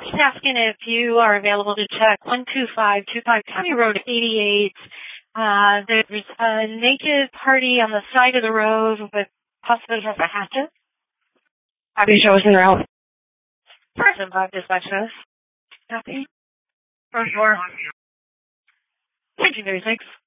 just asking if you are available to check 12525 County Road 88. There's a naked party on the side of the road with possibly has a hatchet. Copy, show us in route. Person 5 dispatches. Copy. Front door. 1936.